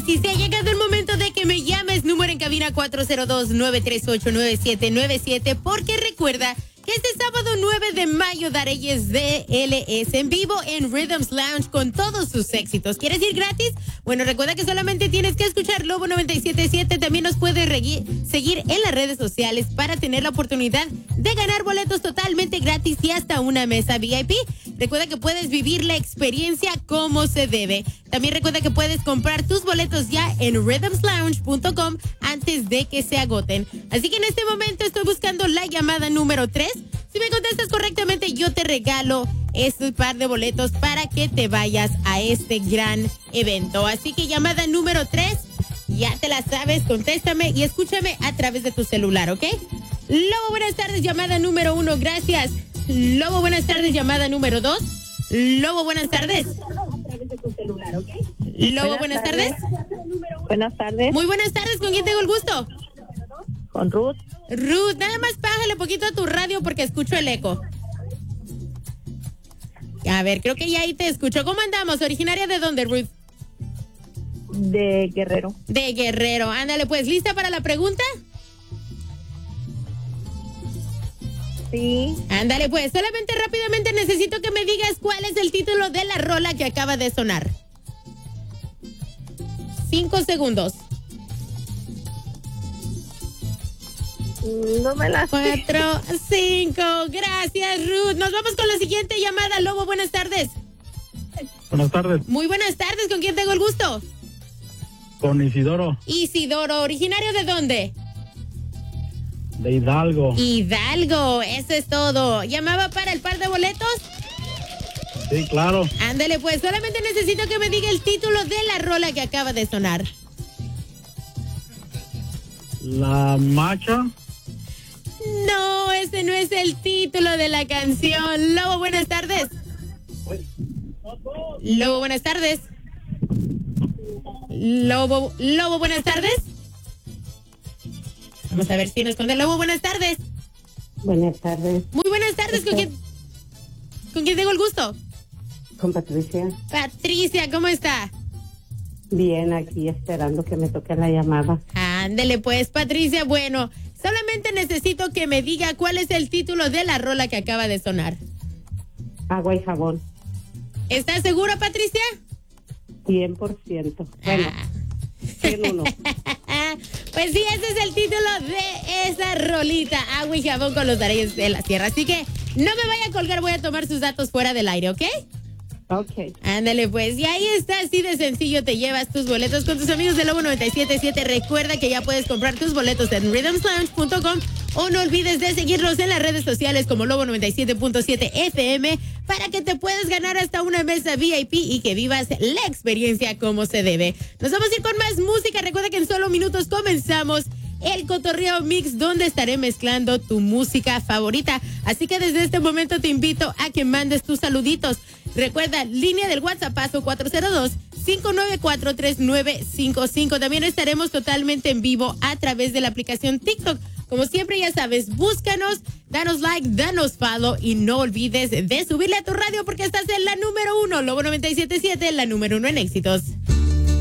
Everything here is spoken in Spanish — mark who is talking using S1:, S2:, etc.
S1: y si ha llegado el momento de que me llames, número en cabina 402-938-9797, porque recuerda que este sábado 9 de mayo Dareyes DLS en vivo en Rhythms Lounge con todos sus éxitos. ¿Quieres ir gratis? Bueno, recuerda que solamente tienes que escuchar Lobo 977. También nos puedes seguir en las redes sociales para tener la oportunidad de ganar boletos totalmente gratis y hasta una mesa VIP. Recuerda que puedes vivir la experiencia como se debe. También recuerda que puedes comprar tus boletos ya en rhythmslounge.com antes de que se agoten. Así que en este momento estoy buscando la llamada número 3. Si me contestas correctamente, yo te regalo este par de boletos para que te vayas a este gran evento. Así que llamada número 3, ya te la sabes, contéstame y escúchame a través de tu celular, ¿ok? Lobo, buenas tardes, llamada número 1, gracias. Lobo, buenas tardes, llamada número 2. Lobo, buenas tardes. Lobo, buenas tardes.
S2: Buenas tardes.
S1: Muy buenas tardes, ¿con quién tengo el gusto?
S2: Con Ruth.
S1: Ruth, nada más bájale poquito a tu radio porque escucho el eco. A ver, creo que ya ahí te escucho. ¿Cómo andamos? ¿Originaria de dónde, Ruth?
S2: De Guerrero.
S1: De Guerrero. Ándale, pues, ¿lista para la pregunta?
S2: Sí.
S1: Ándale, pues, solamente rápidamente necesito que me digas cuál es el título de la rola que acaba de sonar. 5 segundos.
S2: No me la sé.
S1: 4, 5. Gracias, Ruth. Nos vamos con la siguiente llamada. Lobo, buenas tardes.
S3: Buenas tardes.
S1: Muy buenas tardes. ¿Con quién tengo el gusto?
S3: Con Isidoro.
S1: Isidoro. ¿Originario de dónde?
S3: De Hidalgo.
S1: Hidalgo. Eso es todo. ¿Llamaba para el par de boletos?
S3: Sí, claro.
S1: Ándale, pues. Solamente necesito que me diga el título de la rola que acaba de sonar.
S3: La Macha.
S1: No, ese no es el título de la canción. Lobo, buenas tardes. Lobo, buenas tardes. Lobo, buenas tardes. Vamos a ver si nos esconde. Lobo, buenas tardes.
S2: Buenas tardes.
S1: Muy buenas tardes. ¿Con quién tengo el gusto?
S2: Con Patricia.
S1: Patricia, ¿cómo está?
S2: Bien, aquí esperando que me toque la llamada.
S1: Ándele pues, Patricia. Bueno, solamente necesito que me diga cuál es el título de la rola que acaba de sonar.
S2: Agua y jabón.
S1: ¿Estás segura, Patricia?
S2: 100%. Bueno, 101.
S1: Pues sí, ese es el título de esa rolita, Agua y jabón con los Dareyes de la Sierra. Así que no me vaya a colgar, voy a tomar sus datos fuera del aire, ¿ok?
S2: Ok.
S1: Ándale pues, y ahí está, así de sencillo, te llevas tus boletos con tus amigos de Lobo 977. Recuerda que ya puedes comprar tus boletos en rhythmslounge.com o no olvides de seguirlos en las redes sociales como Lobo 97.7 FM para que te puedas ganar hasta una mesa VIP y que vivas la experiencia como se debe. Nos vamos a ir con más música. Recuerda que en solo minutos comenzamos el Cotorreo Mix, donde estaré mezclando tu música favorita. Así que desde este momento te invito a que mandes tus saluditos. Recuerda, línea del WhatsApp 402-594-3955. También estaremos totalmente en vivo a través de la aplicación TikTok. Como siempre, ya sabes, búscanos, danos like, danos follow y no olvides de subirle a tu radio porque estás en la número 1, Lobo 97.7, la número 1 en éxitos.